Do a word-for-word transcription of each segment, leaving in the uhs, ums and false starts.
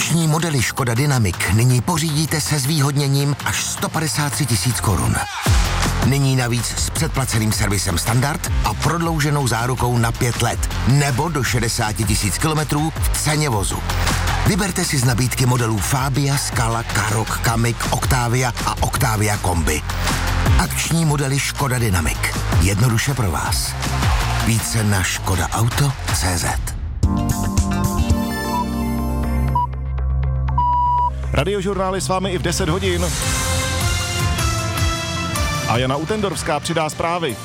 Akční modely Škoda Dynamic nyní pořídíte se zvýhodněním až sto padesát tři tisíc korun. Nyní navíc s předplaceným servisem standard a prodlouženou zárukou na pět let nebo do šedesát tisíc kilometrů v ceně vozu. Vyberte si z nabídky modelů Fabia, Scala, Karoq, Kamiq, Octavia a Octavia Kombi. Akční modely Škoda Dynamic. Jednoduše pro vás. Více na škoda auto tečka cé zet. Radiožurnály s vámi i v deset hodin. A Jana Utendorská přidá zprávy.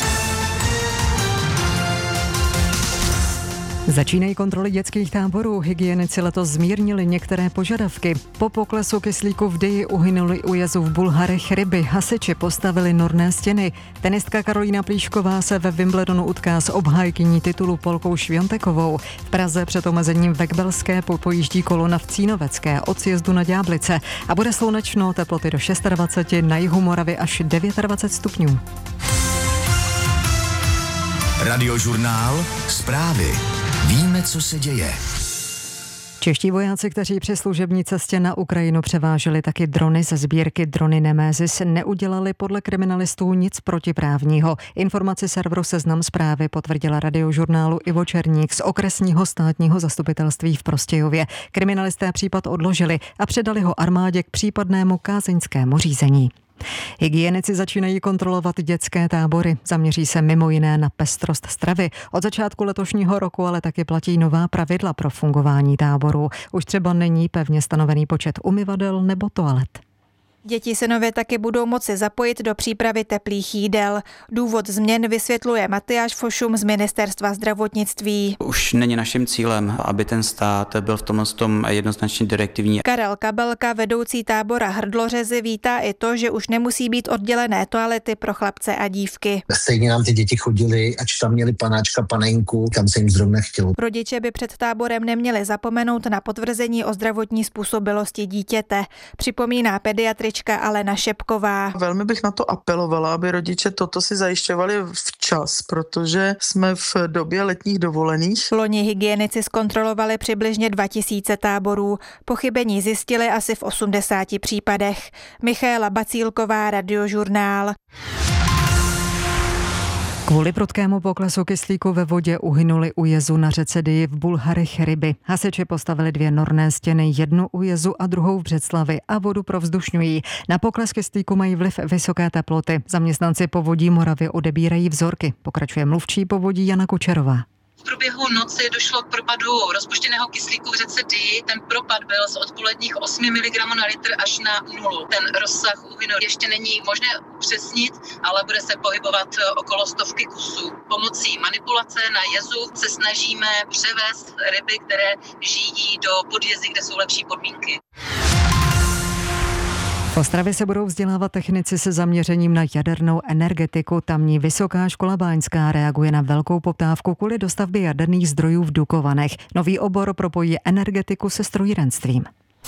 Začínají kontroly dětských táborů. Hygienici letos zmírnili některé požadavky. Po poklesu kyslíku v Dyji uhynuli u jezu v Bulharech ryby. Hasiči postavili norné stěny. Tenistka Karolína Plíšková se ve Wimbledonu utká s obhájkyní titulu Polkou Šviontekovou. V Praze před omezením Vekbelské pojíždí kolona v Cínovecké od sjezdu na Ďáblice. A bude slunečno, teploty do dvacet šest, na jihu Moravy až dvacet devět stupňů. Radiožurnál Zprávy. Víme, co se děje. Čeští vojáci, kteří při služební cestě na Ukrajinu převáželi taky drony ze sbírky Drony Nemesis, neudělali podle kriminalistů nic protiprávního. Informaci serveru Seznam Zprávy potvrdila Radiožurnálu Ivo Černík z okresního státního zastupitelství v Prostějově. Kriminalisté případ odložili a předali ho armádě k případnému kázeňskému řízení. Hygienici začínají kontrolovat dětské tábory. Zaměří se mimo jiné na pestrost stravy. Od začátku letošního roku ale taky platí nová pravidla pro fungování táborů. Už třeba není pevně stanovený počet umyvadel nebo toalet. Děti se nově taky budou moci zapojit do přípravy teplých jídel. Důvod změn vysvětluje Matyáš Fošum z Ministerstva zdravotnictví. Už není naším cílem, aby ten stát byl v tomhle tom jednoznačně direktivní. Karel Kabelka, vedoucí tábora Hrdlořezy, vítá i to, že už nemusí být oddělené toalety pro chlapce a dívky. Stejně nám ty děti chodili, ač tam měli panáčka, panenku, kam se jim zrovna chtělo. Rodiče by před táborem neměli zapomenout na potvrzení o zdravotní způsobilosti dítěte, připomíná pediatri Alena Šepková. Velmi bych na to apelovala, aby rodiče toto si zajišťovali včas, protože jsme v době letních dovolených. Loni hygienici zkontrolovali přibližně dva tisíce táborů. Pochybení zjistili asi v osmdesáti případech. Michaela Bacílková, Radiožurnál. Kvůli prudkému poklesu kyslíku ve vodě uhynuli u jezu na řece Dyji v Bulharech ryby. Hasiči postavili dvě norné stěny, jednu u jezu a druhou v Břeclavi a vodu provzdušňují. Na pokles kyslíku mají vliv vysoké teploty. Zaměstnanci Povodí Moravy odebírají vzorky. Pokračuje mluvčí Povodí Jana Kučerová. V průběhu noci došlo k propadu rozpuštěného kyslíku v řece Dyji. Ten propad byl z odpoledních osmi miligramů na litr až na nulu. Ten rozsah úhynu ještě není možné upřesnit, ale bude se pohybovat okolo stovky kusů. Pomocí manipulace na jezu se snažíme převést ryby, které žijí do podjezí, kde jsou lepší podmínky. V Ostravě se budou vzdělávat technici se zaměřením na jadernou energetiku. Tamní Vysoká škola báňská reaguje na velkou poptávku kvůli dostavbě jaderných zdrojů v Dukovanech. Nový obor propojí energetiku se strojírenstvím.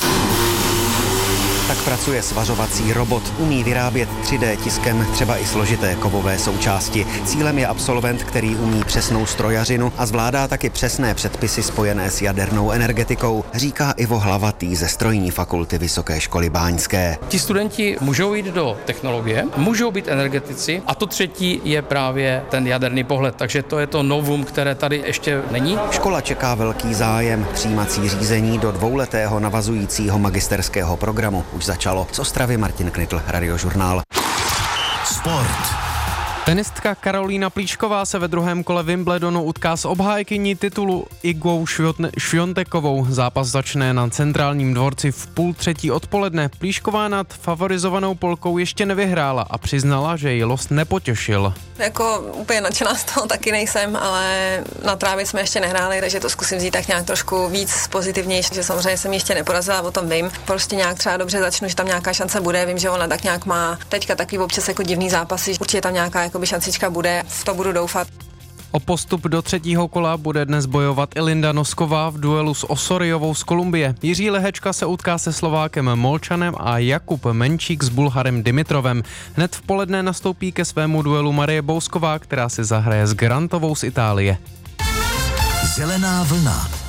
Tak pracuje svařovací robot. Umí vyrábět tři dé tiskem třeba i složité kovové součásti. Cílem je absolvent, který umí přesnou strojařinu a zvládá taky přesné předpisy spojené s jadernou energetikou, říká Ivo Hlavatý ze strojní fakulty Vysoké školy báňské. Ti studenti můžou jít do technologie, můžou být energetici a to třetí je právě ten jaderný pohled. Takže to je to novum, které tady ještě není. Škola čeká velký zájem. Přijímací řízení do dvouletého navazujícího magisterského programu už začalo. Z Ostravy Martin Knitl, Radiožurnál. Sport. Tenistka Karolína Plíšková se ve druhém kole Wimbledonu utká s obhájkyní titulu Igou Šviontekovou. Zápas začne na centrálním dvorci v půl třetí odpoledne. Plíšková nad favorizovanou Polkou ještě nevyhrála a přiznala, že ji los nepotěšil. Jako úplně nadšená z toho taky nejsem, ale na trávě jsme ještě nehráli, takže to zkusím vzít tak nějak trošku víc pozitivnější, že samozřejmě jsem ještě neporazila, o tom vím. Prostě nějak třeba dobře začnu, že tam nějaká šance bude, vím, že ona tak nějak má teďka takový občas jako divný zápasy, určitě tam nějaká jakoby šancička bude, v to budu doufat. O postup do třetího kola bude dnes bojovat i Linda Nosková v duelu s Osorijovou z Kolumbie. Jiří Lehečka se utká se Slovákem Molčanem a Jakub Menčík s Bulharem Dimitrovem. Hned v poledne nastoupí ke svému duelu Marie Bousková, která si zahraje s Grantovou z Itálie. Zelená vlna.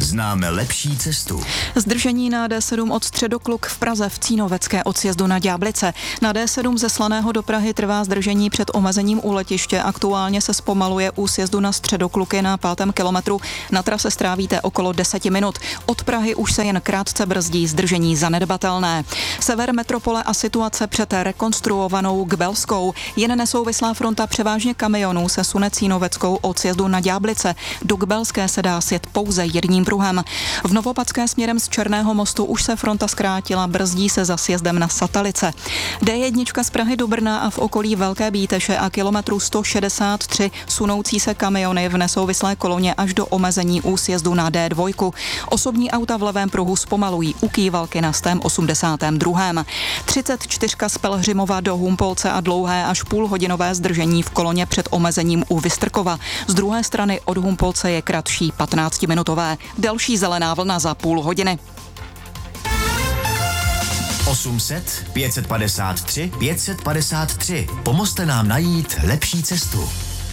Známe lepší cestu. Zdržení na D sedm od Středokluk v Praze v Cínovecké od sjezdu na Ďáblice. Na D sedm ze Slaného do Prahy trvá zdržení před omezením u letiště. Aktuálně se zpomaluje u sjezdu na Středokluky na pátém kilometru. Na trase strávíte okolo deseti minut. Od Prahy už se jen krátce brzdí, zdržení zanedbatelné. Sever metropole a situace před rekonstruovanou Gbelskou. Jen nesouvislá fronta převážně kamionů se sune Cínoveckou od sjezdu na Ďáblice. Do Gbelské se dá sjet pouze jedním pruhem. V Novopadské směrem z Černého mostu už se fronta zkrátila, brzdí se za sjezdem na Satalice. D jedna z Prahy do Brna a v okolí Velké Bíteše a kilometru sto šedesát tři sunoucí se kamiony v nesouvislé koloně až do omezení u sjezdu na D dva. Osobní auta v levém pruhu zpomalují u Kývalky na sto osmdesátém druhém. třicet čtyři z Pelhřimova do Humpolce a dlouhé až půlhodinové zdržení v koloně před omezením u Vystrkova. Z druhé strany od Humpolce je kratší patnáctiminutové. Další zelená vlna za půl hodiny. osm set, pět set padesát tři, pět set padesát tři. Pomozte nám najít lepší cestu.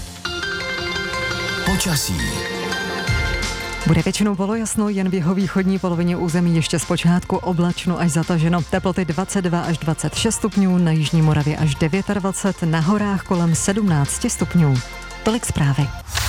Počasí. Bude většinou polojasno, jen v jeho východní polovině území ještě zpočátku oblačno až zataženo. Teploty dvacet dva až dvacet šest stupňů, na jižní Moravě až dvacet devět, na horách kolem sedmnáct stupňů. Tolik zprávy.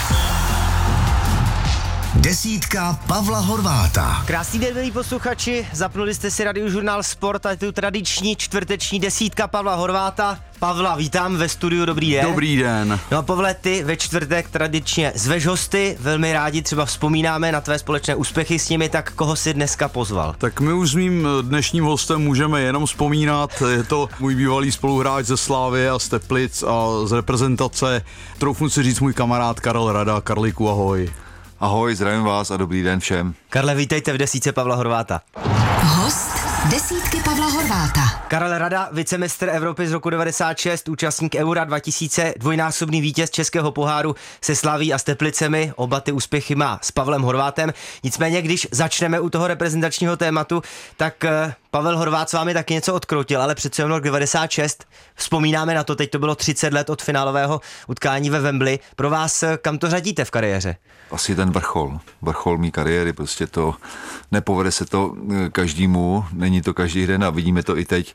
Desítka Pavla Horváta. Krásný den, milí posluchači, zapnuli jste si Radiožurnál Sport a je tu tradiční čtvrteční desítka Pavla Horváta. Pavla, vítám ve studiu, dobrý den. Dobrý den. No a Pavle, ty ve čtvrtek tradičně zveš hosty, velmi rádi třeba vzpomínáme na tvé společné úspěchy s nimi, tak koho si dneska pozval? Tak my už s mým dnešním hostem můžeme jenom vzpomínat, je to můj bývalý spoluhráč ze Slávy a z Teplic a z reprezentace, troufnu si říct můj kamarád Karel Rada. Karlíku, ahoj. Ahoj, zdravím vás a dobrý den všem. Karle, vítejte v desítce Pavla Horváta. Host desítky Pavla Horváta. Karel Rada, vicemistr Evropy z roku devadesát šest, účastník Eura dva tisíce, dvojnásobný vítěz Českého poháru se Slaví a s Teplicemi, oba ty úspěchy má s Pavlem Horvátem. Nicméně, když začneme u toho reprezentačního tématu, tak Pavel Horvát s vámi taky něco odkroutil, ale přece jen rok devadesát šest, vzpomínáme na to, teď to bylo třicet let od finálového utkání ve Wembley. Pro vás, kam to řadíte v kariéře? Asi ten vrchol, vrchol mý kariéry, prostě to, nepovede se to každému, není to každý den a vidíme to i teď,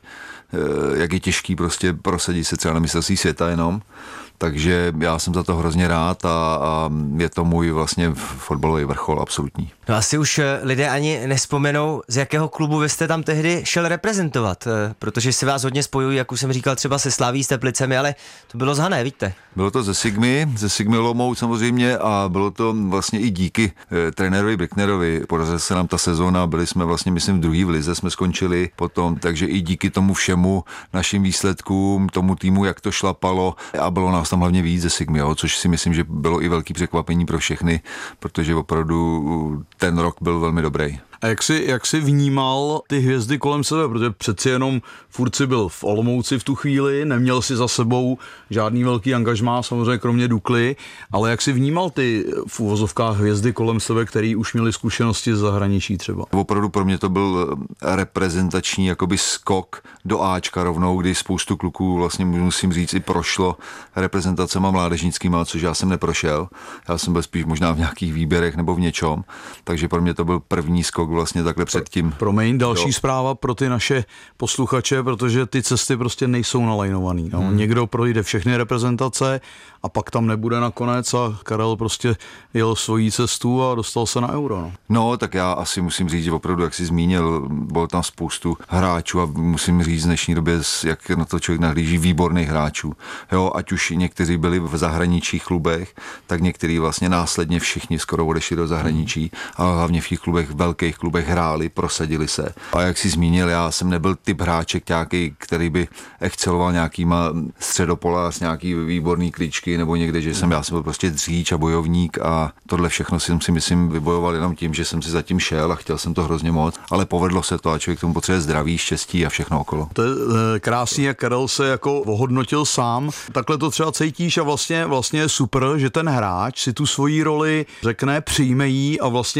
jak je těžký prostě prosadit se třeba na mistrovství světa jenom. Takže já jsem za to hrozně rád a, a je to můj vlastně fotbalový vrchol absolutní. No asi už lidé ani nespomenou, z jakého klubu vy jste tam tehdy šel reprezentovat, protože si vás hodně spojují, jak už jsem říkal, třeba se Slaví, s Teplicemi, ale to bylo z Hané, víte? Bylo to ze Sigmy, ze Sigmy Olomouc samozřejmě a bylo to vlastně i díky e, trenérovi Bricknerovi. Podařila se nám ta sezóna, byli jsme vlastně, myslím, v druhý v lize jsme skončili potom, takže i díky tomu všemu, našim výsledkům, tomu týmu, jak to šlapalo a bylo nás tam hlavně víc ze Sigmy, jo, což si myslím, že bylo i velký překvapení pro všechny, protože opravdu ten rok byl velmi dobrý. A jak jsi, jak jsi vnímal ty hvězdy kolem sebe, protože přeci jenom furt si byl v Olomouci v tu chvíli, neměl si za sebou žádný velký angažmá, samozřejmě kromě Dukly, ale jak jsi vnímal ty v uvozovkách hvězdy kolem sebe, který už měli zkušenosti z zahraničí třeba? Opravdu pro mě to byl reprezentační jakoby skok do Ačka rovnou, kdy spoustu kluků vlastně musím říct i prošlo reprezentacema mládežnickýma, což já jsem neprošel. Já jsem byl spíš možná v nějakých výběrech nebo v něčom, takže pro mě to byl první skok vlastně takhle předtím. Promiň, další jo. Zpráva pro ty naše posluchače, protože ty cesty prostě nejsou nalajnovaný. No. Hmm. Někdo projde všechny reprezentace a pak tam nebude nakonec a Karel prostě jel svojí cestu a dostal se na Euro. No, no tak já asi musím říct, že opravdu, jak jsi zmínil, bylo tam spoustu hráčů a musím říct v dnešní době, jak na to člověk nahlíží, výborných hráčů. Jo, ať už někteří byli v zahraničních klubech, tak někteří vlastně následně všichni skoro odešli do zahraničí, ale hlavně v těch klubech, velkých klubech hráli, prosadili se. A jak jsi zmínil, já jsem nebyl typ hráček nějaký, který by exceloval nějakýma středopola s nějaký výborný klíčky nebo někde, že jsem, já jsem byl prostě dříč a bojovník a tohle všechno jsem si myslím vybojoval jenom tím, že jsem si zatím šel a chtěl jsem to hrozně moc, ale povedlo se to a člověk tomu potřebuje zdraví, štěstí a všechno okolo. To je krásný, jak Karel se jako ohodnotil sám. Takhle to třeba cítíš a vlastně, vlastně je super, že ten hráč si tu svoji roli řekne, přijme jí a vlastně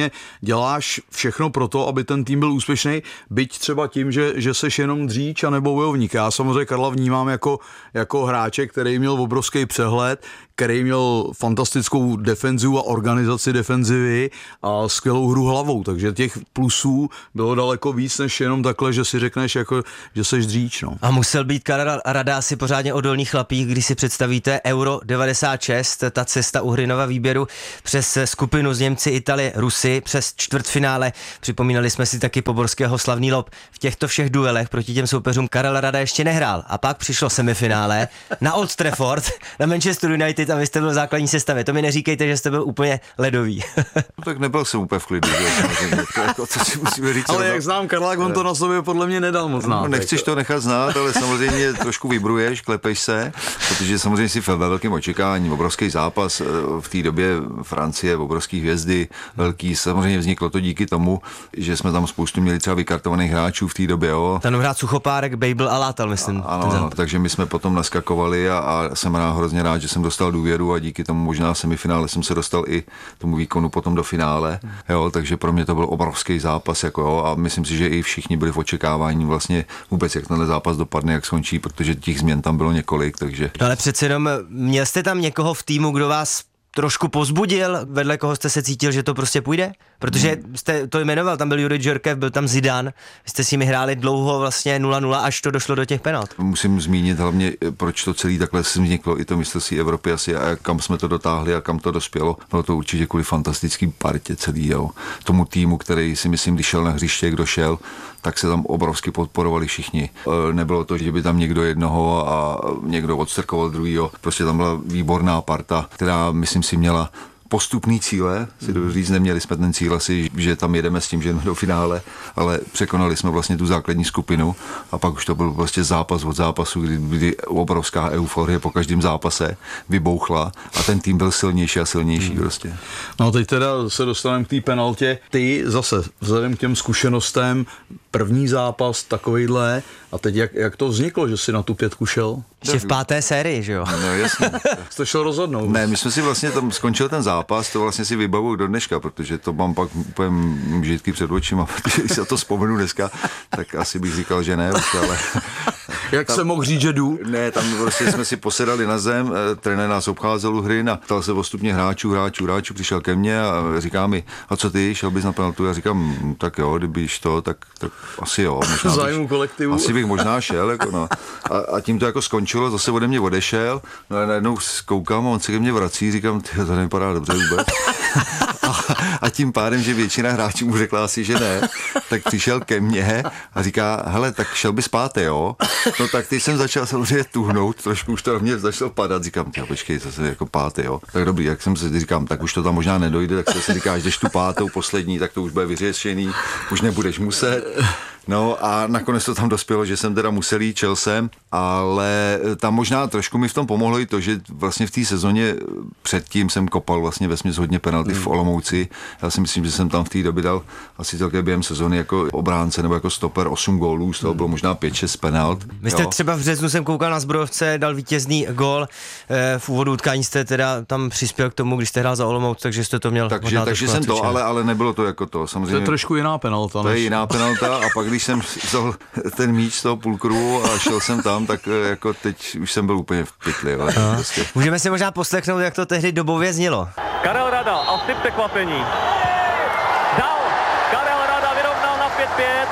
vlastně děláš všechno pro to, aby ten tým byl úspěšný, byť třeba tím, že, že seš jenom dříč a nebo bojovník. Já samozřejmě Karla vnímám jako, jako hráče, který měl obrovský přehled, který měl fantastickou defenzivu a organizaci defenzivy a skvělou hru hlavou, takže těch plusů bylo daleko víc, než jenom takhle, že si řekneš, jako, že seš dříč. No. A musel být Karel Rada asi pořádně odolný chlapík, když si představíte Euro devadesát šest, ta cesta Uhrinova výběru přes skupinu z Němci, Italie, Rusy, přes čtvrtfinále. Připomínali jsme si taky Poborského slavný lob. V těchto všech duelech proti těm soupeřům Karel Rada ještě nehrál. A pak přišlo semifinále na Old Trafford, na Manchester United a vy jste byl v základní sestavě. To mi neříkejte, že jste byl úplně ledový. No, tak nebyl jsem úplně v klidu. To, jako, to si musíme říct. Ale jak znám Karla, on to na sobě podle mě nedal moc znát. No, nechceš to nechat znát, ale samozřejmě trošku vibruješ, klepeš se, protože samozřejmě si ve velkém očekávání, obrovský zápas v té době Francie, obrovský hvězdy, velký, samozřejmě vzniklo to díky tomu, že jsme tam spoustu měli třeba vykartovaných hráčů v té době. Jo. Ten hrát Suchopárek, Babel a Látal, myslím. Ano, ano, takže my jsme potom naskakovali a, a jsem rád, hrozně rád, že jsem dostal důvěru a díky tomu možná v semifinále jsem se dostal i tomu výkonu potom do finále. Jo, takže pro mě to byl obrovský zápas jako, jo, a myslím si, že i všichni byli v očekávání vlastně vůbec, jak tenhle zápas dopadne, jak skončí, protože těch změn tam bylo několik, takže... No ale přece jenom měl jste tam někoho v týmu, kdo vás trošku pozbudil, vedle koho jste se cítil, že to prostě půjde? Protože jste to jmenoval, tam byl Juri Džorkev, byl tam Zidane, jste s nimi hráli dlouho vlastně nula nula, až to došlo do těch penalt. Musím zmínit hlavně, proč to celý takhle vzniklo, i to mistrovství Evropy asi a kam jsme to dotáhli a kam to dospělo. Bylo to určitě kvůli fantastický partě celý, jo. Tomu týmu, který si myslím, když šel na hřiště, kdo šel, tak se tam obrovsky podporovali všichni. Nebylo to, že by tam někdo jednoho a někdo odstrkoval druhýho. Prostě tam byla výborná parta, která myslím si měla postupný cíle, si dovedu říct, neměli jsme ten cíl asi, že tam jedeme s tím, že jdeme do finále, ale překonali jsme vlastně tu základní skupinu a pak už to byl prostě zápas od zápasu, kdy, kdy obrovská euforie po každém zápase vybouchla a ten tým byl silnější a silnější hmm. prostě. No teď teda se dostaneme k té penaltě. Ty zase vzhledem k těm zkušenostem, první zápas takovejhle a teď jak, jak to vzniklo, že jsi na tu pětku šel? Ještě v páté sérii, že jo? No jasně. Jsi to šel rozhodnout. Ne, my jsme si vlastně tam skončil ten zápas, to vlastně si vybavuju do dneška, protože to mám pak úplně žitky před očima, protože když se to vzpomenu dneska, tak asi bych říkal, že ne, ale... Jak se mohl říct, že jdu? Ne, tam prostě jsme si posedali na zem, trenér nás obcházel u hry, ptal se postupně hráčů, hráčů, hráčů, přišel ke mně a říká mi, a co ty, šel bys na penaltu? Já říkám, tak jo, kdybyš to, tak, tak asi jo. Zájmu kolektivu. Asi bych možná šel, jako no. A, a tím to jako skončilo, zase ode mě odešel, no a najednou koukám a on se ke mně vrací, říkám, tyjo, to nevypadá dobře vůbec. A, a tím pádem, že většina hráčů mu řekla asi, že ne, tak přišel ke mně a říká, hele, tak šel bys páté, jo? No tak teď jsem začal samozřejmě tuhnout, trošku už to na mě začalo padat, říkám, tyjo, počkej, to se jako páté, jo? Tak dobrý, jak jsem se říkám, tak už to tam možná nedojde, tak se si říkáš, jdeš tu pátou, poslední, tak to už bude vyřešený, už nebudeš muset. No a nakonec to tam dospělo, že jsem teda musel jít, čel jsem, ale tam možná trošku mi v tom pomohlo i to, že vlastně v té sezóně předtím jsem kopal vlastně vesměs hodně penalty hmm. v Olomouci. Já si myslím, že jsem tam v té době dal asi celkem během sezóny jako obránce nebo jako stoper osm gólů, z toho bylo možná pět šest penalt. Vy jste jo. třeba v březnu jsem koukal na Zbrojovce, dal vítězný gól, v úvodu utkání jste teda tam přispěl k tomu, když jste hrál za Olomouc, takže jste to měl. Takže, takže jsem to, ale, ale nebylo to jako to. Samozřejmě. To je trošku jiná penalta. To je jiná penalta a pak když jsem vzal ten míč z toho půlkruhu a šel jsem tam, tak jako teď už jsem byl úplně v pytli. Ale prostě. Můžeme si možná poslechnout, jak to tehdy dobově znělo. Karel Rada, asi překvapení. Dal! Karel Rada vyrovnal na pět pět.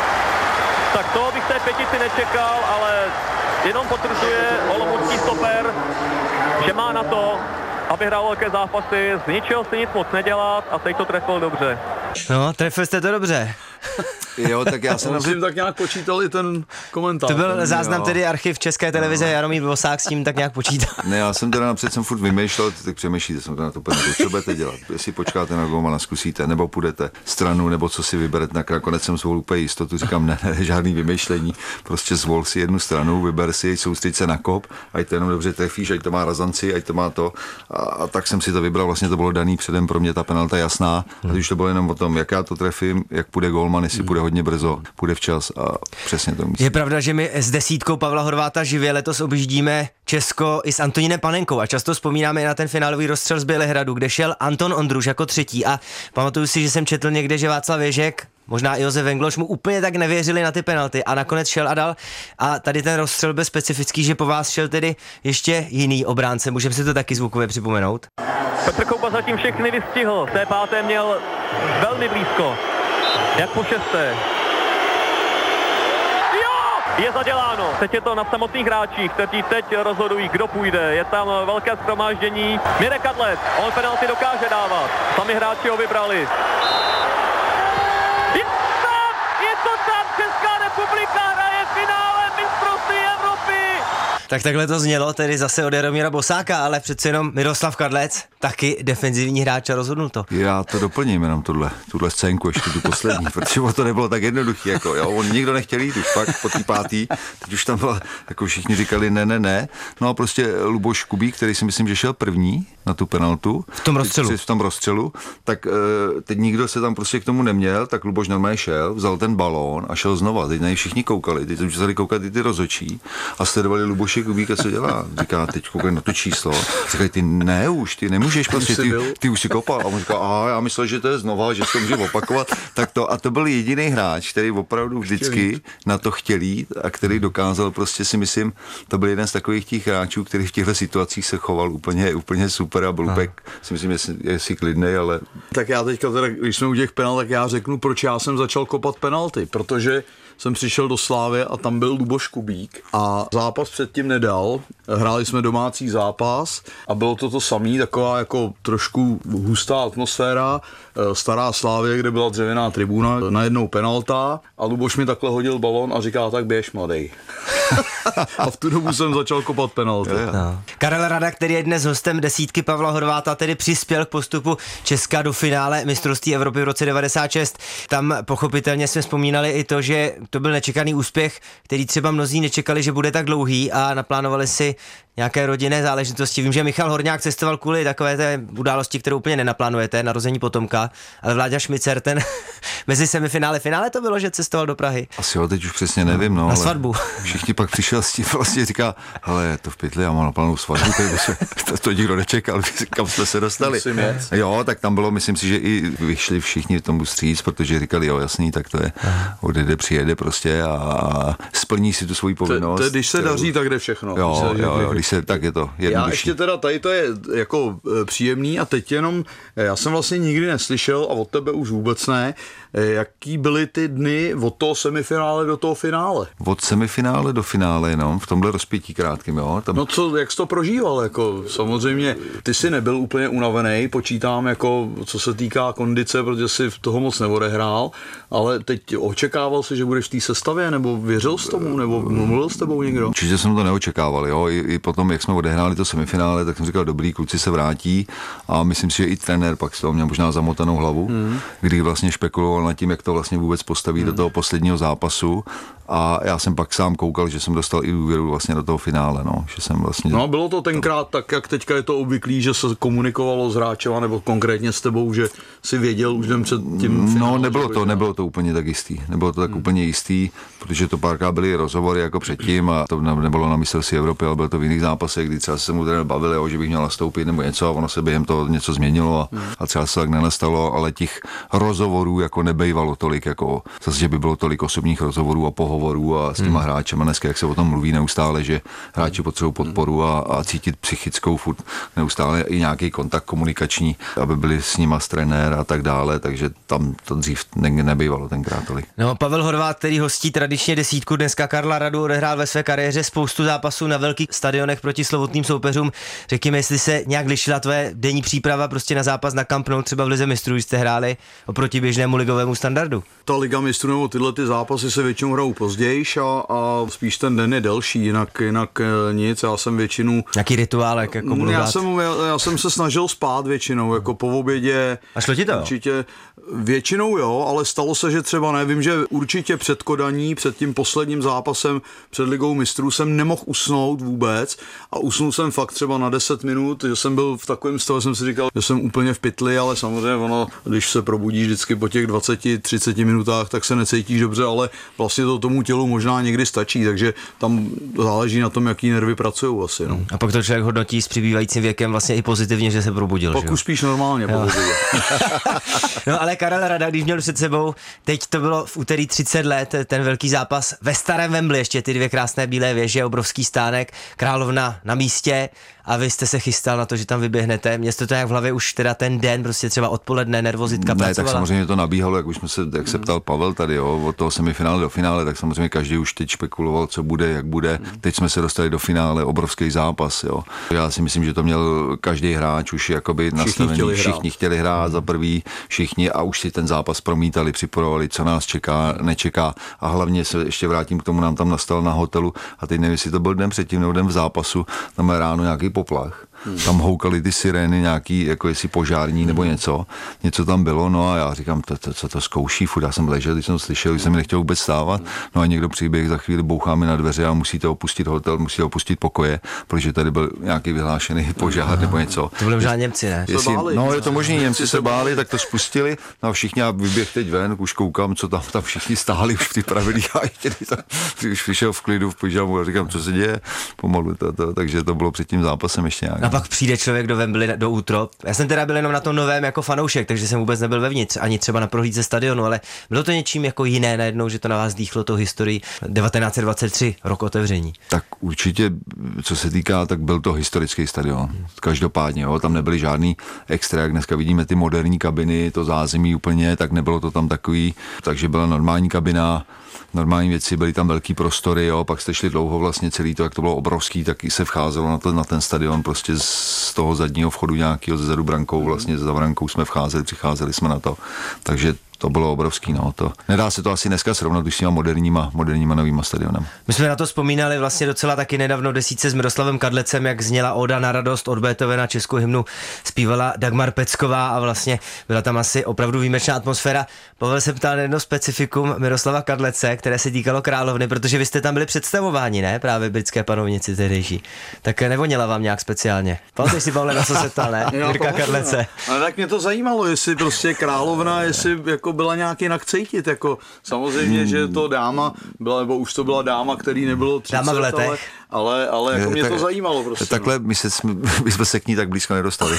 Tak to bych té pětici nečekal, ale jenom potvrzuje olomoucký stoper, že má na to, aby hrál velké zápasy, z ničeho si nic moc nedělat a teď to trefil dobře. No, trefil jste to dobře. Jo, tak já jsem... On si tak nějak počítal i ten komentář. To byl záznam jo. tedy archiv České televize, no. Jaromír Vosák s tím tak nějak počítal. Ne, já jsem teda napřed jsem furt vymýšlel, tak přemýšlíte, jsem to na to penaltu. Co budete dělat? Jestli počkáte na golmana, zkusíte, nebo půjdete stranu, nebo co si vyberete. Nakonec jsem zvolil úplně jistotu, říkám, ne, ne, žádný vymýšlení. Prostě zvol si jednu stranu, vyber si, soustřeď se na kop, ať to jenom dobře trefíš, ať to má razanci, ať to má to. A, a tak jsem si to vybral, vlastně to bylo daný předem pro mě ta penalta jasná. A když to bylo jenom o tom, jak já to trefím, jak půjde golman, jestli půjde hodně brzo, půjde včas a přesně to myslím. Je pravda, že my s desítkou Pavla Horváta živě letos objíždíme Česko i s Antonínem Panenkou a často vzpomínáme i na ten finálový rozstřel z Bělehradu, kde šel Anton Ondruš jako třetí a pamatuju si, že jsem četl někde, že Václav Ježek, možná i Josef Vengloš mu úplně tak nevěřili na ty penalty a nakonec šel a dal. A tady ten rozstřel byl specifický, že po vás šel tedy ještě jiný obránce. Můžeme si to taky zvukově připomenout? Petr Kouba zatím všechny vystihl. V té páté měl velmi blízko. Jak po šesté. Jo! Je zaděláno. Teď je to na samotných hráčích, kteří teď rozhodují, kdo půjde. Je tam velké shromáždění. Mirek Kadlec, on penalty dokáže dávat. Sami hráči ho vybrali. Tak takhle to znělo tedy zase od Jaromíra Bosáka, ale přece jenom Miroslav Kadlec, taky defenzivní hráč a rozhodnul to. Já to doplním jenom tuhle, tuhle scénku, ještě tu poslední, protože to nebylo tak jednoduchý, jako jo, on nikdo nechtěl jít už pak po té pátý, teď už tam bylo, jako všichni říkali ne, ne, ne, no a prostě Luboš Kubík, který si myslím, že šel první na tu penaltu. V tom rozstřelu. V tom rozstřelu, tak teď nikdo se tam prostě k tomu neměl, tak Luboš normálně šel, vzal ten balón a šel znova, teď na něj všichni koukali, teď jsem začali koukat i ty rozhodčí a sledovali Luboše Kubíka, co dělá. Říká, teď koukaj na to číslo. Říkají, ty ne už, ty nemůžeš, prostě, ty, ty už si kopal. A on říká, aha, já myslel, že to je znova, že se to může opakovat. Tak to, a to byl jediný hráč, který opravdu vždycky na to chtěl jít a který dokázal, prostě si myslím, to byl jeden z takových těch hráčů, který v těchto situacích se choval úplně, úplně super a Blubek, si myslím, jestli, jestli klidnej, ale... Tak já teďka teda, když jsme u těch penalt, tak já řeknu, proč já jsem začal kopat penalty, protože jsem přišel do Slávy a tam byl Luboš Kubík a zápas předtím nedal. Hráli jsme domácí zápas a bylo to to samý, taková jako trošku hustá atmosféra, stará Slávě, kde byla dřevěná tribuna, najednou penalta a Luboš mi takhle hodil balón a říká, tak běž, mladej. A v tu dobu jsem začal kopat penalty. No. Karel Rada, který je dnes hostem desítky Pavla Horváta, tedy přispěl k postupu Česka do finále mistrovství Evropy v roce devadesát šest. Tam pochopitelně jsme vzpomínali i to, že to byl nečekaný úspěch, který třeba mnozí nečekali, že bude tak dlouhý a naplánovali si nějaké rodinné záležitosti. Vím, že Michal Horňák cestoval kvůli takové té události, kterou úplně nenaplánujete, narození potomka, ale Vláďa Šmicer, ten mezi semifinále, finále to bylo, že cestoval do Prahy. Asi jo, teď už přesně nevím, no. Na svatbu. Všichni pak přišel s tím, vlastně říká, hele, je to v pytli, já mám naplánovanou svatbu, to, to nikdo nečekal, kam jsme se dostali. Jo, tak tam bylo, myslím si, že i vyšli všichni tomu vstříc, protože říkali, jo, jasný, tak to je, odjede, přijede prostě a splní si tu svoji povinnost. To, to, když se daří, tak jde všechno. Jo, jo, jo, když se, tak je to jednodušší. Já ještě teda tady to je jako příjemný a teď jenom, já jsem vlastně nikdy neslyšel a od tebe už vůbec ne, jaký byly ty dny od toho semifinále do toho finále? Od semifinále do finále jenom, v tomhle rozpětí krátkým, jo? Tam... No co, jak jsi to prožíval, jako samozřejmě, ty jsi nebyl úplně unavený, počítám jako, co se týká kondice, protože jsi toho moc neodehrál, ale teď očekával jsi, že budeš v té sestavě, nebo věřil jsi tomu, nebo mluvil s tebou někdo? Určitě jsem to neočekával, jo, I, i potom, jak jsme odehráli to semifinále, tak jsem říkal, dobrý, kluci se vrátí a myslím si, že i trenér pak z toho měl možná zamotanou hlavu, hmm. kdy vlastně špekuloval nad tím, jak to vlastně vůbec postaví hmm. do toho posledního zápasu a já jsem pak sám koukal, že jsem dostal i důvěru vlastně do toho finále, no, že jsem vlastně... No bylo to tenkrát tak, jak teďka je to obvyklý, že se komunikovalo s hráčema nebo konkrétně s tebou, že si věděl už den před tím finálem. No nebylo to, nebylo to úplně tak jistý, nebylo to tak hmm. úplně jistý, protože to párkrát byly rozhovory jako předtím a to nebylo na mistrovství Evropy, ale bylo to v jiných zápasech, kdy třeba se mu trenér bavili, jo, že bych měl nastoupit nebo něco a ono se během toho něco změnilo a, hmm. a třeba se tak nenastalo, ale těch rozhovorů jako nebejvalo tolik, jako zase, že by bylo tolik osobních rozhovorů a pohovorů a s těma hmm. hráčema dneska, jak se o tom mluví neustále, že hráči potřebují podporu a, a cítit psychickou furt neustále i nějaký kontakt komunikační, aby byli s nima s trenér a tak dále, takže tam to dřív ne, nebejvalo tenkrát tolik. No, Pavel Horváth, který hostí tradičně desítku, dneska Karla Radu, odehrál ve své kariéře spoustu zápasů na velkých stadionech proti slovutným soupeřům. Řekněme, jestli se nějak lišila tvoje denní příprava prostě na zápas na Camp Nou, třeba v Lize mistrů, jste hráli oproti běžnému ligovému standardu? Ta Liga mistrů nebo tyhle ty zápasy se většinou hrajou později a, a spíš ten den je delší, jinak, jinak nic, já jsem většinu... Jaký rituálek, jako budu já jsem, já, já jsem se snažil spát většinou, jako po obědě. A šlo ti to? Určitě, většinou jo, ale stalo se, že třeba nevím, že určitě před Kodaní, před tím posledním zápasem před Ligou mistrů jsem nemohl usnout vůbec a usnul jsem fakt třeba na deset minut, že jsem byl v takovém stavu, jsem si říkal, že jsem úplně v pytli, ale samozřejmě ono ono, když se probudíš vždycky po těch dvaceti třiceti minutách, tak se necítíš dobře, ale vlastně to tomu tělu možná někdy stačí, takže tam záleží na tom, jaký nervy pracují asi. No. A pak to člověk hodnotí s přibývajícím věkem vlastně i pozitivně, že se probudil. Pokud spíš normálně pozitivně. No ale Karel Rada, když měl před sebou, teď to bylo v úterý třicet let, ten velký zápas ve starém Wembley, ještě ty dvě krásné bílé věže, obrovský stánek, královna na místě a vy jste se chystal na to, že tam vyběhnete. Měl jste to jak v hlavě už teda ten den, prostě třeba odpoledne, nervozitka ne, pracovala? Tak samozřejmě to nabíhalo, jak už jsme se, jak se ptal Pavel tady, jo, od toho semifinále do finále, tak samozřejmě každý už teď špekuloval, co bude, jak bude. Teď jsme se dostali do finále, obrovský zápas, jo. Já si myslím, že to měl každý hráč už jakoby nastavený, chtěli všichni chtěli hrát za prvý, všichni a už si ten zápas promítali, připravovali, co nás čeká, nečeká a hlavně se ještě vrátím k tomu, nám tam nastal na hotelu a teď nevím, jestli to byl den předtím nebo den v zápasu, tam je ráno nějaký poplach. Hmm. Tam houkaly ty sirény nějaký, jako jestli požární nebo něco. Něco tam bylo, no a já říkám, to, to, co to zkouší, furt já jsem ležel, když jsem slyšel, když jsem mi nechtěl vůbec stávat, no a někdo přiběh, za chvíli bouchá mi na dveře a musíte opustit hotel, musíte opustit pokoje, protože tady byl nějaký vyhlášený požár nebo něco. To byli možná Němci, ne? Jestli, no je to možný, Němci se báli, tak to spustili, no a všichni, já vyběh teď ven, už koukám, co tam, tam všichni stáli už v ty pravidlí a ještě už přišel v klidu v pyžamu a říkám, co se děje, pomalu to, to, takže to bylo před tím zápasem ještě nějak. A pak přijde člověk do Wembley, do útrop. Já jsem teda byl jenom na tom novém jako fanoušek, takže jsem vůbec nebyl vevnitř, ani třeba na prohlídce stadionu, ale bylo to něčím jako jiné najednou, že to na vás dýchlo tou historii devatenáct set dvacet tři, rok otevření. Tak určitě, co se týká, tak byl to historický stadion. Každopádně, jo, tam nebyly žádný extra, jak dneska vidíme ty moderní kabiny, to zázemí úplně, tak nebylo to tam takový, takže byla normální kabina, normální věci, byly tam velký prostory, jo, pak jste šli dlouho vlastně celý to, jak to bylo obrovský, tak i se vcházelo na, to, na ten stadion prostě z toho zadního vchodu nějakého zezadu brankou, vlastně za brankou jsme vcházeli, přicházeli jsme na to, takže to bylo obrovský, no, to. Nedá se to asi dneska srovnat už s těma moderníma, moderníma novýma stadionem. My jsme na to vzpomínali vlastně docela taky nedávno desítce s Miroslavem Kadlecem, jak zněla Oda na radost od Beethovena, českou hymnu zpívala Dagmar Pecková a vlastně byla tam asi opravdu výjimečná atmosféra. Pavel se ptal na jedno specifikum Miroslava Kadlece, které se týkalo královny, protože vy jste tam byli představováni, ne? Právě britské panovnici tehdejší. Tak nevoněla vám nějak speciálně. Pamatuješ si, Pavle, na co se ptal, ne? Mirka Kadlece. Ale tak mě to zajímalo, jestli prostě královna, jestli jako byla nějak jinak cítit, jako samozřejmě, hmm. že to dáma byla, nebo už to byla dáma, který nebylo třicet, dáma v letech. ale, ale, ale jako mě tak, to zajímalo prostě. Takhle my, se, my jsme se k ní tak blízko nedostali.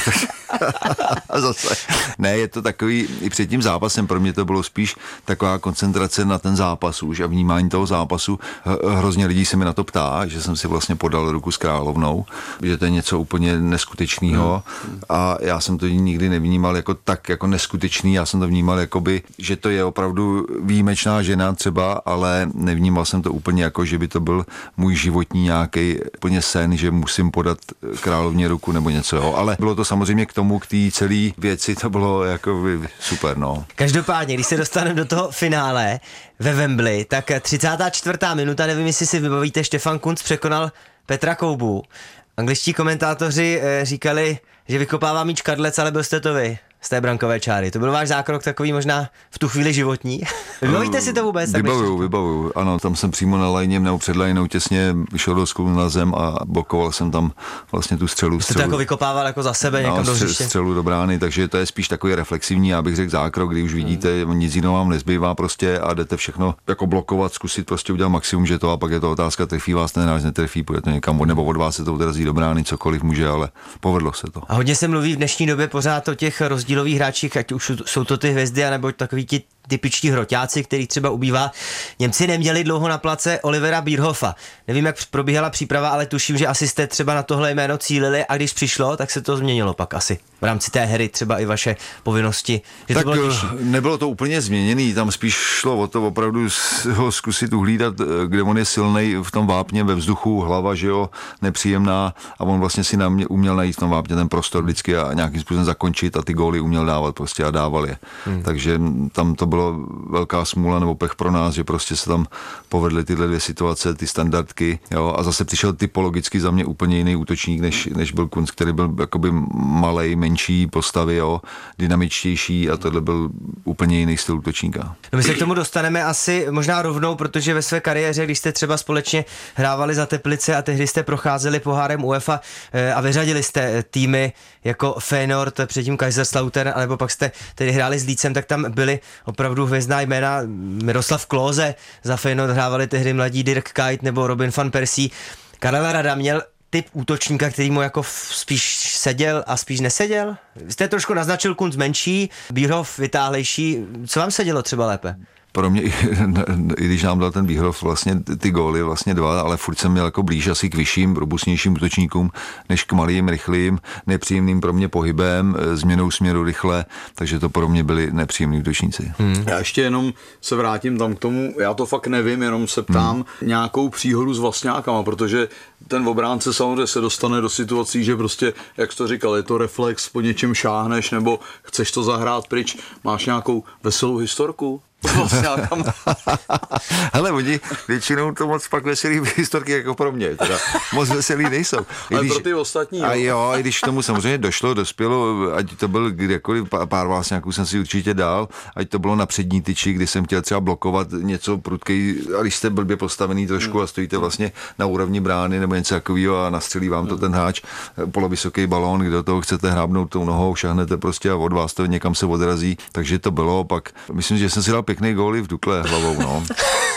Zase. Ne, je to takový, i před tím zápasem pro mě to bylo spíš taková koncentrace na ten zápas už a vnímání toho zápasu. Hrozně lidí se mi na to ptá, že jsem si vlastně podal ruku s královnou, že to je něco úplně neskutečného hmm. a já jsem to nikdy nevnímal jako tak jako neskutečný, já jsem to vnímal jakoby, že to je opravdu výjimečná žena třeba, ale nevnímal jsem to úplně jako, že by to byl můj životní nějaký úplně sen, že musím podat královně ruku nebo něco, jo. Ale bylo to samozřejmě k tomu, k té celé věci, to bylo jako super, no. Každopádně, když se dostaneme do toho finále ve Wembley, tak třicátá čtvrtá minuta, nevím, jestli si vybavíte, Štefan Kuntz překonal Petra Koubu. Angličtí komentátoři eh, říkali, že vykopává míč Kadlec, ale byl jste to vy z té brankové čáry. To byl váš zákrok takový možná v tu chvíli životní. Vybavíte si to vůbec? Vybavuju, vybavuju. Ano, tam jsem přímo na lajně nebo před lajnou těsně šel do sklu na zem a blokoval jsem tam vlastně tu střelu. Jste to jako vykopával jako za sebe někam no, do hřiště? Střelu do brány, takže to je spíš takový reflexivní, já bych řekl zákrok, kdy už vidíte, hmm. nic jiného vám nezbývá prostě a jdete všechno jako blokovat, zkusit prostě udělat maximum, že to a pak je to otázka, trefí vás ten hráč, netrefí, půjde to někam, nebo od vás se to odrazí do brány, cokoliv může, ale povedlo se to. A hodně se mluví v dnešní době pořád o těch rozdílových hráčích, ať už jsou to ty hvězdy, anebo takový ti typičtí hroťáci, kterých třeba ubývá. Němci neměli dlouho na place Olivera Bierhofa. Nevím, jak probíhala příprava, ale tuším, že asi jste třeba na tohle jméno cílili a když přišlo, tak se to změnilo pak asi. V rámci té hry třeba i vaše povinnosti. Že tak to bylo těžší. Nebylo to úplně změněný, tam spíš šlo o to opravdu ho zkusit uhlídat, kde on je silnej v tom vápně ve vzduchu, hlava, že jo, nepříjemná a on vlastně si na mě uměl najít v tom vápně ten prostor vždycky a nějakým způsobem zakončit a ty góly uměl dávat prostě a dával je. Hmm. Takže tam to bylo velká smůla nebo pech pro nás, že prostě se tam povedly tyhle dvě situace, ty standardky, jo, a zase přišel typologicky za mě úplně jiný útočník, než, než byl Kunc, který byl jakoby malej, menší postavy, jo, dynamičtější a tohle byl úplně jiný styl útočníka. No my se k tomu dostaneme asi možná rovnou, protože ve své kariéře, když jste třeba společně hrávali za Teplice a tehdy jste procházeli pohárem UEFA a vyřadili jste týmy jako Feyenoord, předtím Kaiserslautern, alebo pak jste tedy hráli s Lícem, tak tam byly opravdu hvězdná jména. Miroslav Klose, za Feyenoord hrávali tehdy mladí Dirk Kuyt nebo Robin van Persie. Karel Rada měl typ útočníka, který mu jako spíš seděl a spíš neseděl? Vy jste trošku naznačil Kunc menší, Bierhoff vytáhlejší. Co vám sedělo třeba lépe? Pro mě, i, i když nám dal ten Bierhoff vlastně ty góly, vlastně dva, ale furt jsem měl jako blíž asi k vyšším, robustnějším útočníkům, než k malým, rychlým, nepříjemným pro mě pohybem, změnou směru rychle, takže to pro mě byli nepříjemní útočníci. Hmm. Já ještě jenom se vrátím tam k tomu, já to fakt nevím, jenom se ptám hmm. nějakou příhodu s vlastňákama, protože ten obránce samozřejmě se dostane do situací, že prostě, jak jsi to říkal, je to reflex, po něčem šáhneš nebo chceš to zahrát pryč, máš nějakou veselou historku? Hele, oni většinou to moc pak veselý historky jako pro mě, teda moc veselý nejsou. I ale když, pro ty ostatní, jo. A jo, i když tomu samozřejmě došlo, dospělo, ať to byl kdekoliv, pár vlastňáků jsem si určitě dal, ať to bylo na přední tyči, kdy jsem chtěl třeba blokovat něco prudkej, a když jste blbě postavený trošku a stojíte vlastně na úrovni brány nebo něco takového a nastřelí vám to ten háč, polovysoký balón, kde do toho chcete hrábnout tou nohou, šahnete prostě a od vás to někam se odrazí, takže to bylo pak, myslím, že jsem si dal pěkný góly v Dukle hlavou, no.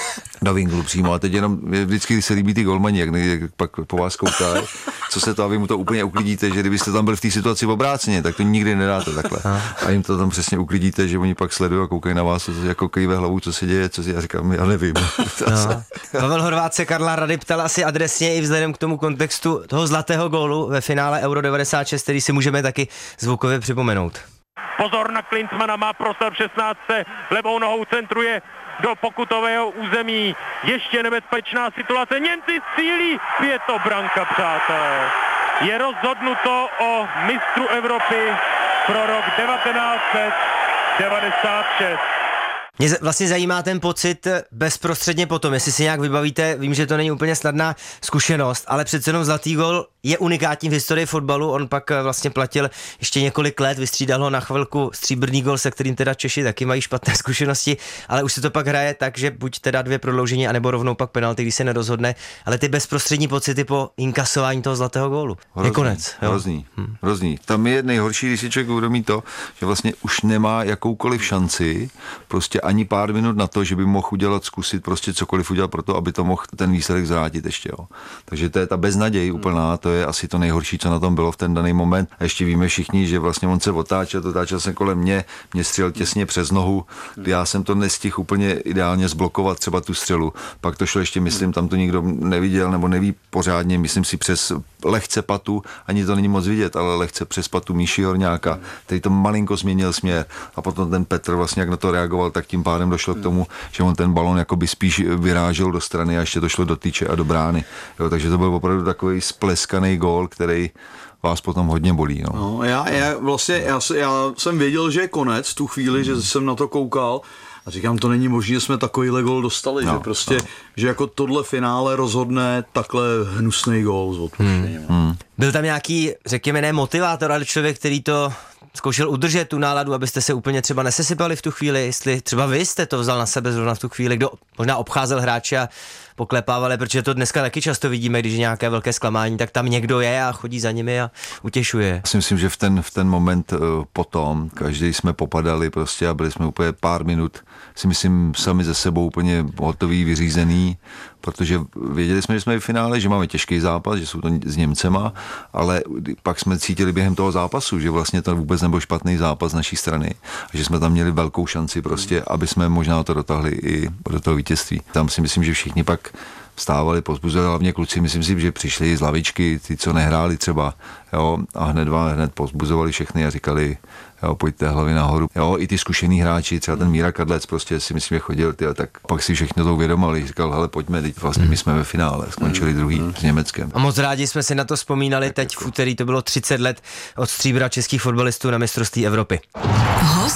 Do vinglu přímo. A teď jenom vždycky, když se líbí ty golmani, jak, jak pak po vás koukají, co se to, a vy mu to úplně uklidíte, že kdybyste tam byl v té situaci obráceně, tak to nikdy nedáte takhle. A jim to tam přesně uklidíte, že oni pak sledují a koukají na vás, jako kýve hlavou, co se děje, co si já říkám, já nevím. No. Pavel Horváth se Karla Rady ptal asi adresně i vzhledem k tomu kontextu toho zlatého gólu ve finále Euro devadesát šest, který si můžeme taky zvukově připomenout. Pozor na Klinsmana, má prostor v šestnáctce, levou nohou centruje do pokutového území. Ještě nebezpečná situace, Němci střílí, je to branka, přátelé. Je rozhodnuto o mistru Evropy pro rok devatenáct set devadesát šest. Mě vlastně zajímá ten pocit bezprostředně potom, jestli si nějak vybavíte, vím, že to není úplně snadná zkušenost, ale přece jenom zlatý gól je unikátní v historii fotbalu, on pak vlastně platil ještě několik let, vystřídal ho na chvilku stříbrný gól, se kterým teda Češi taky mají špatné zkušenosti, ale už se to pak hraje tak, že buď teda dvě prodloužení, anebo rovnou pak penalty, když se nerozhodne, ale ty bezprostřední pocity po inkasování toho zlatého gólu. Je konec. Jo? Hrozný, hmm. hrozný. Tam je nejhorší, když si člověk uvědomí to, že vlastně už nemá jakoukoliv šanci, prostě ani pár minut na to, že by mohl udělat, zkusit prostě cokoliv udělat pro to, aby to mohl ten výsledek zvrátit ještě. Jo. Takže to je ta beznaděj úplná, to je asi to nejhorší, co na tom bylo v ten daný moment. A ještě víme všichni, že vlastně on se otáčel, otáčel se kolem mě, mě střel těsně přes nohu, já jsem to nestihl úplně ideálně zblokovat třeba tu střelu. Pak to šlo ještě, myslím, tam to nikdo neviděl nebo neví pořádně, myslím si přes lehce patu, ani to není moc vidět, ale lehce přes patu Míši Horňáka, který to malinko změnil směr a potom ten Petr vlastně jak na to reagoval, tak tím pádem došlo k tomu, že on ten balon jakoby spíš vyrážel do strany a ještě to šlo do tyče a do brány. Jo, takže to byl opravdu takový spleskaný gól, který vás potom hodně bolí. No. No, já, já, vlastně, já, já jsem věděl, že je konec tu chvíli, že jsem na to koukal a říkám, to není možné, že jsme takovýhle gól dostali, no, že prostě, no. že jako tohle finále rozhodne takhle hnusný gól s odpuštěním. Hmm. Hmm. Byl tam nějaký, řekněme, ne motivátor, ale člověk, který to zkoušel udržet tu náladu, abyste se úplně třeba nesesypali v tu chvíli, jestli třeba vy jste to vzal na sebe zrovna v tu chvíli, kdo možná obcházel hráče a poklepávali, protože to dneska taky často vidíme, když je nějaké velké zklamání, tak tam někdo je a chodí za nimi a utěšuje. Já si myslím, že v ten, v ten moment uh, potom, každý jsme popadali prostě a byli jsme úplně pár minut, si myslím, sami ze sebou úplně hotový, vyřízený, protože věděli jsme, že jsme v finále, že máme těžký zápas, že jsou to s Němcema, ale pak jsme cítili během toho zápasu, že vlastně to vůbec nebyl špatný zápas z naší strany a že jsme tam měli velkou šanci prostě, aby jsme možná to dotáhli i do toho vítězství. Tam si myslím, že všichni pak vstávali, pozbuzovali, hlavně kluci, myslím si, že přišli z lavičky, ty, co nehráli třeba, jo, a hned vám hned pozbuzovali všechny a říkali, jo, pojďte hlavy nahoru. Jo, i ty zkušený hráči, třeba ten Míra Kadlec, prostě si myslím, že chodil, tyjo, tak pak si všechno to uvědomili, říkal, hele, pojďme, teď vlastně my jsme ve finále, skončili druhý s Německem. A moc rádi jsme si na to vzpomínali, teď v úterý to bylo třicet let od stříbra českých fotbalistů na mistrovství Evropy. Host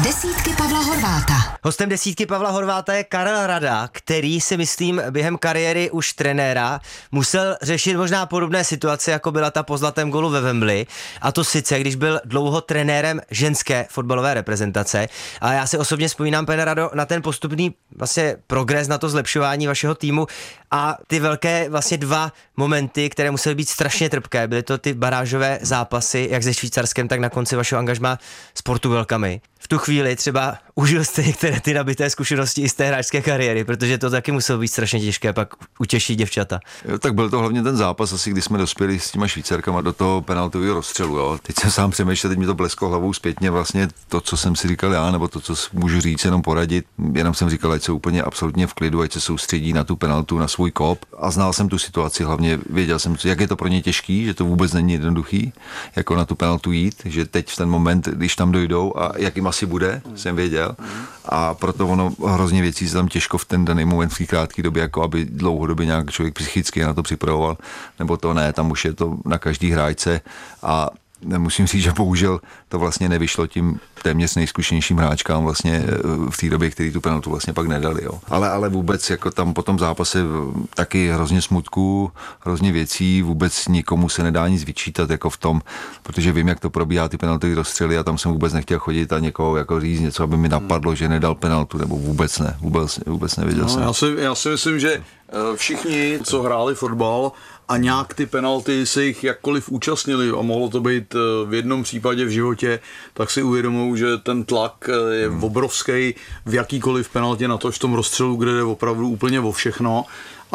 Desítky Pavla Horváta. Hostem desítky Pavla Horváta je Karel Rada, který si myslím během kariéry už trenéra musel řešit možná podobné situace, jako byla ta po zlatém golu ve Wembley. A to sice, když byl dlouho trenérem ženské fotbalové reprezentace. A já si osobně vzpomínám, pane Rado, na ten postupný vlastně progres, na to zlepšování vašeho týmu a ty velké vlastně dva momenty, které musely být strašně trpké. Byly to ty barážové zápasy, jak se Švýcarskem, tak na konci vašeho angažmá s Portugalkami. V tu chvíli třeba užil jste některé ty nabité zkušenosti i z té hráčské kariéry, protože to taky muselo být strašně těžké pak utěšit děvčata. Jo, tak byl to hlavně ten zápas, asi kdy jsme dospěli s těma Švýcarkama do toho penaltového rozstřelu. Jo. Teď jsem sám přemýšlel, teď mi to blesklo hlavou zpětně vlastně to, co jsem si říkal já, nebo to, co můžu říct, jenom poradit. Jenom jsem říkal, ať se úplně absolutně v klidu, ať se soustředí na tu penaltu, na svůj kop. A znal jsem tu situaci, hlavně věděl jsem, jak je to pro ně těžký, že to vůbec není jednoduchý, jako na tu penaltu jít, že teď v ten moment, když tam dojdou a jak jim asi bude, jsem věděl. A proto ono hrozně věcí se tam těžko v ten daný moment v té krátké době, jako aby dlouhodobě nějak člověk psychicky na to připravoval, nebo to ne, tam už je to na každý hráčce a musím říct, že bohužel to vlastně nevyšlo tím téměř nejzkušenějším hráčkám vlastně v té době, který tu penaltu vlastně pak nedali. Jo. Ale, ale vůbec jako tam po tom zápase taky hrozně smutku, hrozně věcí, vůbec nikomu se nedá nic vyčítat jako v tom, protože vím, jak to probíhá ty penalty rozstřely a tam jsem vůbec nechtěl chodit a někoho jako říct něco, aby mi napadlo, že nedal penaltu, nebo vůbec ne, vůbec, vůbec nevěděl no, jsem. Já si, já si myslím, že všichni, co hráli fotbal a nějak ty penalty se jich jakkoliv účastnili a mohlo to být v jednom případě v životě, tak si uvědomují, že ten tlak je hmm. obrovský v jakýkoliv penaltě, na to v tom rozstřelu, kde jde opravdu úplně o všechno.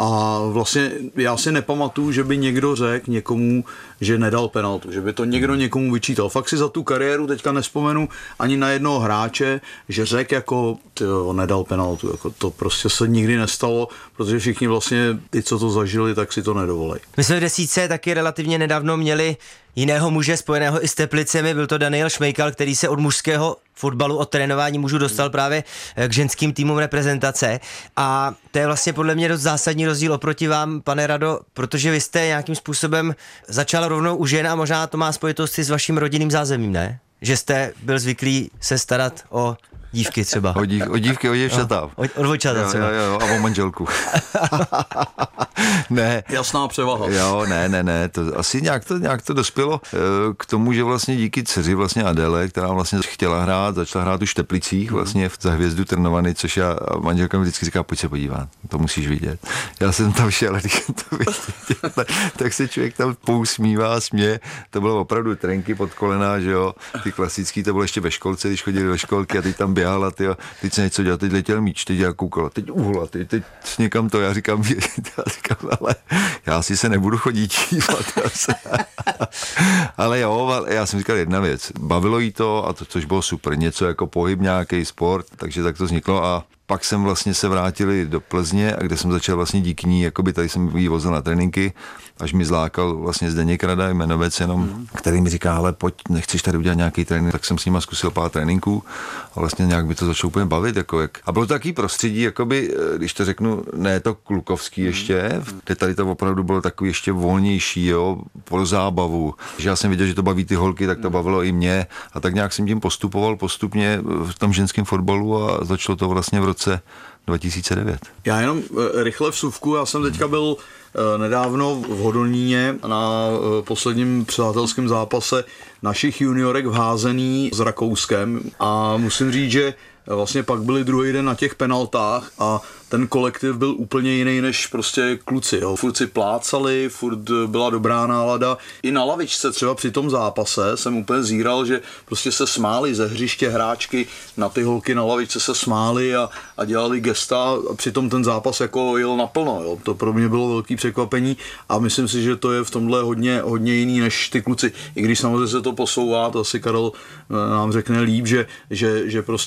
A vlastně já si nepamatuju, že by někdo řekl někomu, že nedal penaltu, že by to někdo někomu vyčítal. Fakt si za tu kariéru teďka nespomenu ani na jednoho hráče, že řekl jako, tyjo, nedal penaltu. Jako to prostě se nikdy nestalo, protože všichni vlastně, ty, co to zažili, tak si to nedovolej. My jsme v desítce taky relativně nedávno měli jiného muže spojeného i s Teplicemi, byl to Daniel Šmejkal, který se od mužského fotbalu, od trénování mužů dostal právě k ženským týmům reprezentace a to je vlastně podle mě dost zásadní rozdíl oproti vám, pane Rado, protože vy jste nějakým způsobem začal rovnou u žen a možná to má spojitosti s vaším rodinným zázemím, ne? Že jste byl zvyklý se starat o dívky třeba. O, dív, o dívky, o děvčata. O, o dvojčata třeba. Jo, jo, jo, a o manželku. Ne. Jasná převaha. Jo, ne, ne, ne, to asi nějak to, nějak to dospělo k tomu, že vlastně díky dceři vlastně Adele, která vlastně chtěla hrát, začala hrát už v Teplicích, vlastně za Hvězdu Trnovany, což já a manželka mi vždycky říká, pojď se podívat, to musíš vidět. Já jsem tam šel, a když to viděl, tak se člověk tam pousmívá, směje, to bylo opravdu trenky pod kolena, že jo, ty klasický, to bylo ještě ve školce, když chodili do školky a teď tam běhala, tyjo, teď se něco dělal, teď letěl míč, teď já koukala, teď uhla, teď, teď někam to, já říkám, já říkám, ale já si se nebudu chodit dívat. Ale jo, já jsem říkal jedna věc, bavilo jí to, a to, což bylo super, něco jako pohyb, nějaký sport, takže tak to vzniklo a pak jsem vlastně se vrátili do Plzně, a kde jsem začal vlastně díky ní, jakoby tady jsem jí vozil na tréninky, až mi zlákal vlastně Zdeněk Rada, jmenovec jenom, mm. který mi říká, ale pojď, nechceš tady udělat nějaký trénink, tak jsem s nima zkusil pár tréninků a vlastně nějak by to začalo úplně bavit, jako jak. A bylo to takový prostředí, jakoby, když to řeknu, ne to klukovský ještě, kde tady to opravdu bylo takový ještě volnější, jo, pro zábavu, že já jsem viděl, že to baví ty holky, tak to bavilo i mě a tak nějak jsem tím postupoval postupně v tom ženském fotbalu a začalo to vlastně v roce dva tisíce devět. Já jenom rychle vsuvku, já jsem teďka byl nedávno v Hodolníně na posledním přátelském zápase našich juniorek v házený s Rakouskem a musím říct, že vlastně pak byli druhý den na těch penaltách a ten kolektiv byl úplně jiný než prostě kluci. Jo. Furt si plácali, furt byla dobrá nálada. I na lavičce třeba při tom zápase jsem úplně zíral, že prostě se smáli ze hřiště hráčky, na ty holky na lavičce se smáli a, a dělali gesta a přitom ten zápas jako jel naplno. Jo. To pro mě bylo velký překvapení a myslím si, že to je v tomhle hodně, hodně jiný než ty kluci. I když samozřejmě se to posouvá, to asi Karel nám řekne líp, že, že, že prostě ten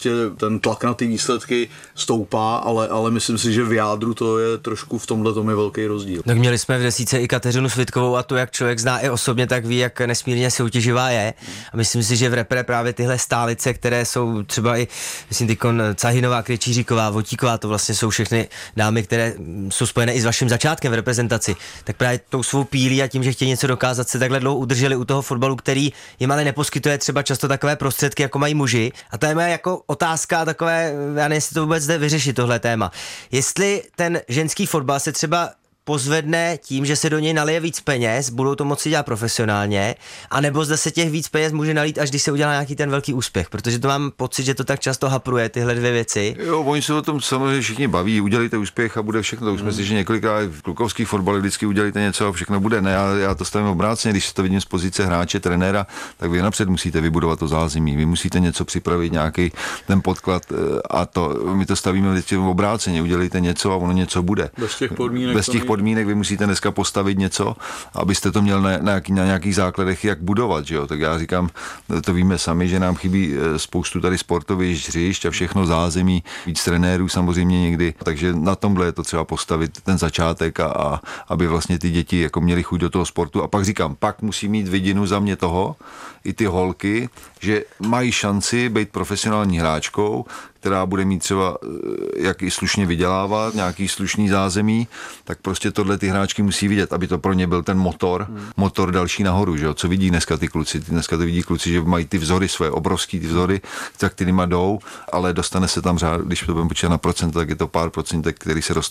ten tlak na ty výsledky stoupá, ale, ale myslím si, že v jádru to je trošku v tomhle tom je velký rozdíl. Tak měli jsme v desíce i Kateřinu Svitkovou a to, jak člověk zná i osobně, tak ví, jak nesmírně soutěživá je. A myslím si, že v repre právě tyhle stálice, které jsou třeba i, myslím, tykon Cahinová, Krejčíříková, Votíková, to vlastně jsou všechny dámy, které jsou spojené i s vaším začátkem v reprezentaci, tak právě tou svou pílí a tím, že chtějí něco dokázat, se takhle dlouho udrželi u toho fotbalu, který jim ale neposkytuje třeba často takové prostředky, jako mají muži. A to je moje jako otázka takové, já nevím, jestli to vůbec jde vyřešit tohle téma. Jestli ten ženský fotbal se třeba pozvedne tím, že se do něj nalije víc peněz, budou to moci dělat profesionálně, anebo zda se těch víc peněz může nalít, až když se udělá nějaký ten velký úspěch, protože to mám pocit, že to tak často hapruje, tyhle dvě věci. Jo, oni se o tom samozřejmě všichni baví, udělejte úspěch a bude všechno. To už jsme si, že několikrát v klukovských fotbalech vždycky udělejte něco a všechno bude. Ne, já, já to stavím obráceně, když to vidím z pozice hráče, trenéra, tak vy napřed musíte vybudovat to zázemí, vy musíte něco připravit, nějaký ten podklad a to my to stavíme vždycky obráceně, udělejte něco a ono něco bude. Bez těch podmínek. Bez těch podmínek vy musíte dneska postavit něco, abyste to měl na, na, nějaký, na nějakých základech, jak budovat, že jo? Tak já říkám, to víme sami, že nám chybí spoustu tady sportovišť, hřišť a všechno zázemí, víc trenérů samozřejmě někdy, takže na tomhle je to třeba postavit ten začátek a, a aby vlastně ty děti jako měly chuť do toho sportu a pak říkám, pak musí mít vidinu za mě toho, i ty holky, že mají šanci být profesionální hráčkou, která bude mít třeba jak i slušně vydělávat, nějaký slušný zázemí, tak prostě tohle ty hráčky musí vidět, aby to pro ně byl ten motor, hmm. motor další nahoru, že jo? Co vidí dneska ty kluci? Dneska to vidí kluci, že mají ty vzory své, obrovský ty vzory, tak ty nima jdou, ale dostane se tam řád, když to budeme počítat na procent, tak je to pár procentek, který se